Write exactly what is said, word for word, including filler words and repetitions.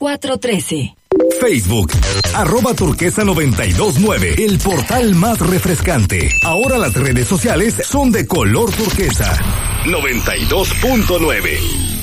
cuatro uno tres. Facebook, arroba turquesa noventa y dos nueve, el portal más refrescante. Ahora las redes sociales son de color turquesa. noventa y dos punto nueve.